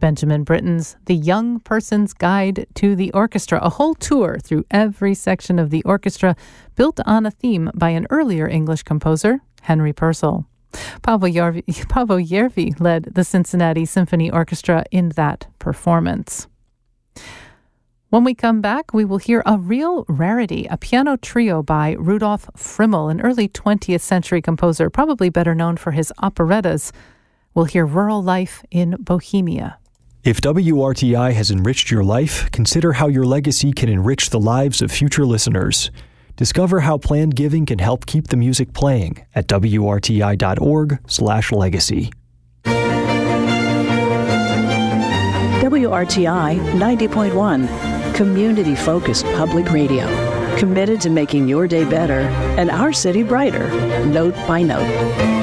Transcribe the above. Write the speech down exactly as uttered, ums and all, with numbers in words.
Benjamin Britten's The Young Person's Guide to the Orchestra, a whole tour through every section of the orchestra built on a theme by an earlier English composer, Henry Purcell. Paavo Järvi, Paavo Järvi led the Cincinnati Symphony Orchestra in that performance. When we come back, we will hear a real rarity, a piano trio by Rudolf Frimmel, an early twentieth century composer, probably better known for his operettas. We'll hear Rural Life in Bohemia. If W R T I has enriched your life, consider how your legacy can enrich the lives of future listeners. Discover how planned giving can help keep the music playing at W R T I dot org slash legacy. W R T I ninety point one, community-focused public radio, committed to making your day better and our city brighter, note by note.